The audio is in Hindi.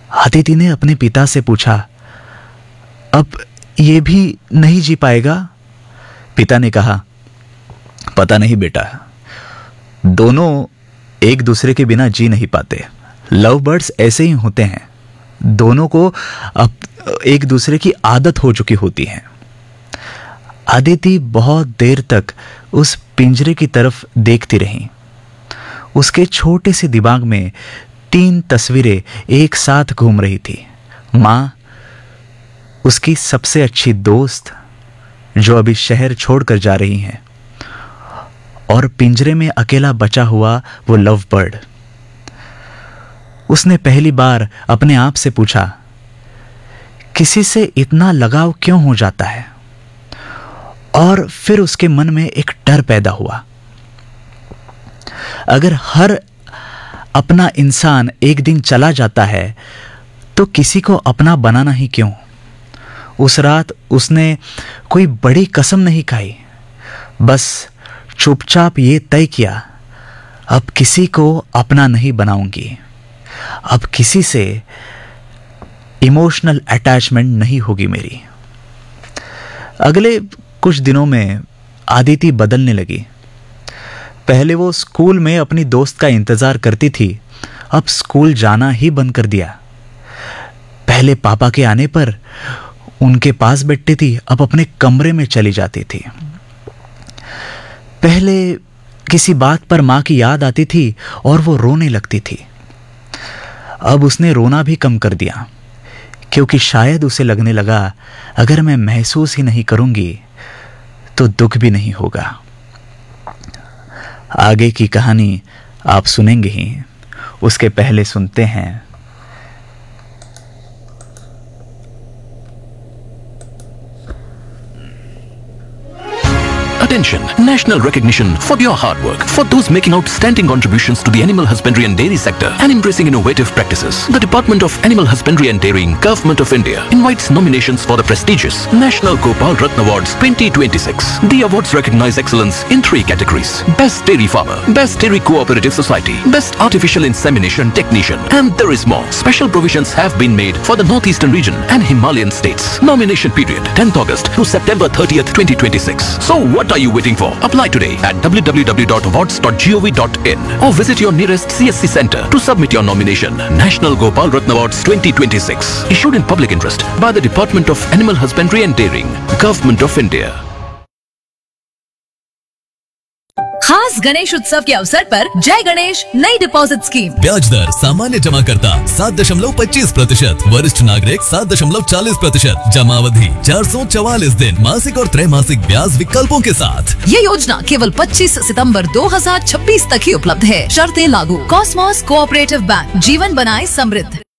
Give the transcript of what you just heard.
अदिति ने अपने पिता से पूछा, अब ये भी नहीं जी पाएगा? पिता ने कहा, पता नहीं बेटा, दोनों एक दूसरे के बिना जी नहीं पाते। लव बर्ड्स ऐसे ही होते हैं, दोनों को अब एक दूसरे की आदत हो चुकी होती है। अदिति बहुत देर तक उस पिंजरे की तरफ देखती रही। उसके छोटे से दिमाग में 3 तस्वीरें एक साथ घूम रही थी। माँ, उसकी सबसे अच्छी दोस्त जो अभी शहर छोड़कर जा रही हैं, और पिंजरे में अकेला बचा हुआ वो लव बर्ड। उसने पहली बार अपने आप से पूछा, किसी से इतना लगाव क्यों हो जाता है? और फिर उसके मन में एक डर पैदा हुआ, अगर हर अपना इंसान एक दिन चला जाता है तो किसी को अपना बनाना ही क्यों? उस रात उसने कोई बड़ी कसम नहीं खाई, बस चुपचाप ये तय किया, अब किसी को अपना नहीं बनाऊंगी, अब किसी से इमोशनल अटैचमेंट नहीं होगी मेरी। अगले कुछ दिनों में अदिति बदलने लगी। पहले वो स्कूल में अपनी दोस्त का इंतजार करती थी, अब स्कूल जाना ही बंद कर दिया। पहले पापा के आने पर उनके पास बैठती थी, अब अपने कमरे में चली जाती थी। पहले किसी बात पर माँ की याद आती थी और वो रोने लगती थी, अब उसने रोना भी कम कर दिया, क्योंकि शायद उसे लगने लगा, अगर मैं महसूस ही नहीं करूंगी तो दुख भी नहीं होगा। आगे की कहानी आप सुनेंगे ही, उसके पहले सुनते हैं Attention! National recognition for your hard work. For those making outstanding contributions to the animal husbandry and dairy sector and embracing innovative practices, the Department of Animal Husbandry and Dairying, Government of India invites nominations for the prestigious National Gopal Ratna Awards 2026. The awards recognize excellence in 3 categories: Best Dairy Farmer, Best Dairy Cooperative Society, Best Artificial Insemination Technician, and there is more. Special provisions have been made for the Northeastern region and Himalayan states. Nomination period 10th August to September 30th, 2026. So what are you waiting for? Apply today at www.awards.gov.in or visit your nearest CSC center to submit your nomination. National Gopal Ratna Awards 2026, issued in public interest by the Department of Animal Husbandry and Dairying, Government of India. खास गणेश उत्सव के अवसर पर जय गणेश नई डिपॉजिट स्कीम। ब्याज दर सामान्य जमाकर्ता 7.25%, वरिष्ठ नागरिक 7.40%, जमा अवधि 444 दिन, मासिक और त्रैमासिक ब्याज विकल्पों के साथ। ये योजना केवल 25 सितंबर 2026 तक ही उपलब्ध है, शर्तें लागू। कॉस्मॉस कोऑपरेटिव बैंक, जीवन बनाए समृद्ध।